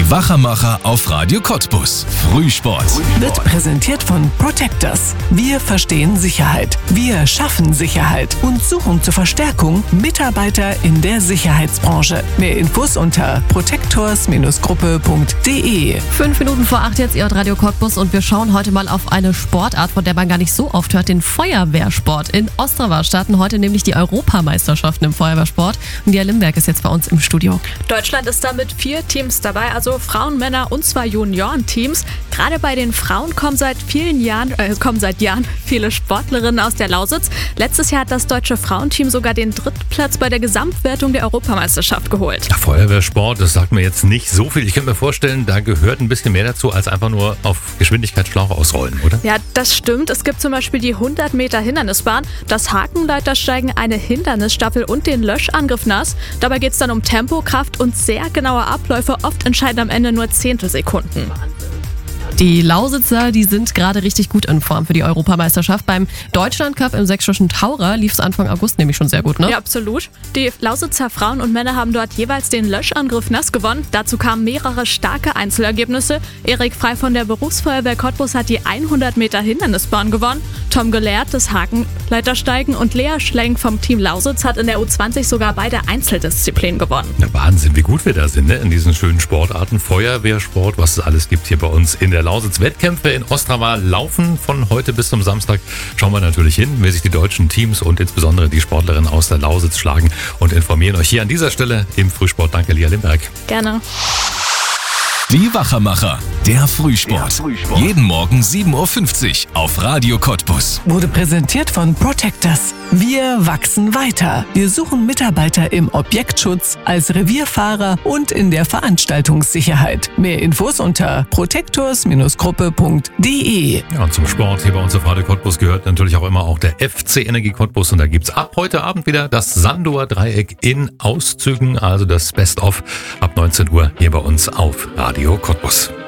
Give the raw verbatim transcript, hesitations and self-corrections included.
Die Wachermacher auf Radio Cottbus. Frühsport. Wird präsentiert von Protectors. Wir verstehen Sicherheit. Wir schaffen Sicherheit und suchen zur Verstärkung Mitarbeiter in der Sicherheitsbranche. Mehr Infos unter protectors Gruppe punkt de. Fünf Minuten vor acht jetzt, ihr hört Radio Cottbus und wir schauen heute mal auf eine Sportart, von der man gar nicht so oft hört, den Feuerwehrsport. In Ostrava starten heute nämlich die Europameisterschaften im Feuerwehrsport und Lia Limberg ist jetzt bei uns im Studio. Deutschland ist da mit vier Teams dabei, also Frauen, Männer und zwei Juniorenteams. Gerade bei den Frauen kommen seit vielen Jahren, äh, kommen seit Jahren viele Sportlerinnen aus der Lausitz. Letztes Jahr hat das deutsche Frauenteam sogar den Drittplatz bei der Gesamtwertung der Europameisterschaft geholt. Ja, Feuerwehrsport, das sagt mir jetzt nicht so viel. Ich könnte mir vorstellen, da gehört ein bisschen mehr dazu, als einfach nur auf Geschwindigkeitsschlauch ausrollen, oder? Ja, das stimmt. Es gibt zum Beispiel die hundert Meter Hindernisbahn, das Hakenleitersteigen, eine Hindernisstaffel und den Löschangriff nass. Dabei geht es dann um Tempo, Kraft und sehr genaue Abläufe. Oft entscheiden am Ende nur Zehntelsekunden. Die Lausitzer, die sind gerade richtig gut in Form für die Europameisterschaft. Beim Deutschlandcup im sächsischen Taurer lief es Anfang August nämlich schon sehr gut, ne? Ja, absolut. Die Lausitzer Frauen und Männer haben dort jeweils den Löschangriff nass gewonnen. Dazu kamen mehrere starke Einzelergebnisse. Erik Frei von der Berufsfeuerwehr Cottbus hat die hundert Meter Hindernisbahn gewonnen. Tom Gelehrt das Hakenleitersteigen und Lea Schlenk vom Team Lausitz hat in der U zwanzig sogar beide Einzeldisziplinen gewonnen. Ja, Wahnsinn, wie gut wir da sind, ne? In diesen schönen Sportarten. Feuerwehrsport, was es alles gibt hier bei uns in der Lausitz. Wettkämpfe in Ostrava laufen von heute bis zum Samstag. Schauen wir natürlich hin, wie sich die deutschen Teams und insbesondere die Sportlerinnen aus der Lausitz schlagen und informieren euch hier an dieser Stelle im Frühsport. Danke, Lia Limberg. Gerne. Die Wachermacher, der Frühsport. Frühsport. Jeden Morgen sieben Uhr fünfzig auf Radio Cottbus. Wurde präsentiert von Protectors. Wir wachsen weiter. Wir suchen Mitarbeiter im Objektschutz, als Revierfahrer und in der Veranstaltungssicherheit. Mehr Infos unter protectors Gruppe punkt de. Ja, und zum Sport hier bei uns auf Radio Cottbus gehört natürlich auch immer auch der F C Energie Cottbus. Und da gibt's ab heute Abend wieder das Sandower Dreieck in Auszügen, also das Best-of ab neunzehn Uhr hier bei uns auf Radio Cottbus.